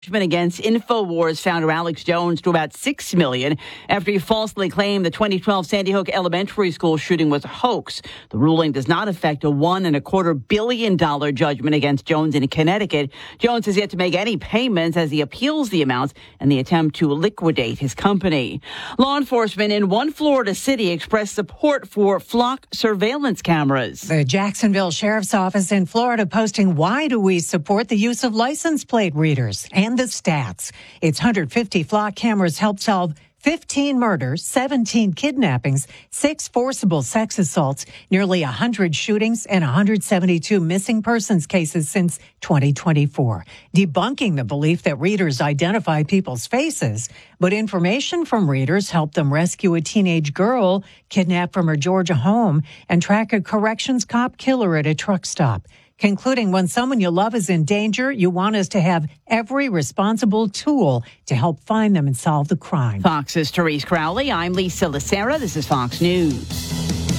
Against InfoWars founder Alex Jones to about $6 million after he falsely claimed the 2012 Sandy Hook Elementary School shooting was a hoax. The ruling does not affect a $1.25 billion judgment against Jones in Connecticut. Jones has yet to make any payments as he appeals the amounts and the attempt to liquidate his company. Law enforcement in one Florida city expressed support for flock surveillance cameras. The Jacksonville Sheriff's Office in Florida posting, "Why do we support the use of license plate readers?" And the stats. Its 150 flock cameras helped solve 15 murders, 17 kidnappings, 6 forcible sex assaults, nearly 100 shootings, and 172 missing persons cases since 2024, debunking the belief that readers identify people's faces. But information from readers helped them rescue a teenage girl kidnapped from her Georgia home and track a corrections cop killer at a truck stop. Concluding, when someone you love is in danger, you want us to have every responsible tool to help find them and solve the crime. Fox's Therese Crowley. I'm Lisa Lacera. This is Fox News.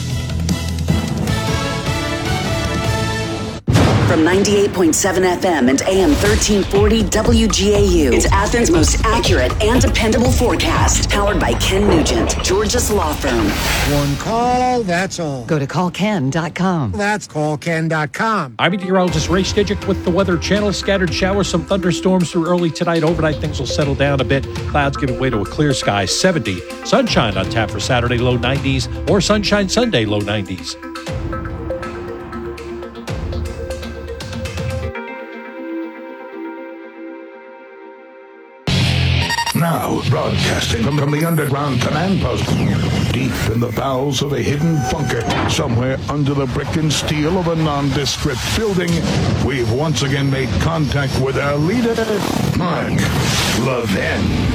From 98.7 FM and AM 1340 WGAU. It's Athens' most accurate and dependable forecast. Powered by Ken Nugent, Georgia's law firm. One call, that's all. Go to callken.com. That's callken.com. I'm meteorologist Ray Stidgick with the Weather Channel. Scattered showers, some thunderstorms through early tonight. Overnight, things will settle down a bit. Clouds giving way to a clear sky, 70. Sunshine on tap for Saturday, low 90s. Or sunshine Sunday, low 90s. Now, broadcasting from the underground command post, deep in the bowels of a hidden bunker, somewhere under the brick and steel of a nondescript building, we've once again made contact with our leader, Mark Levin.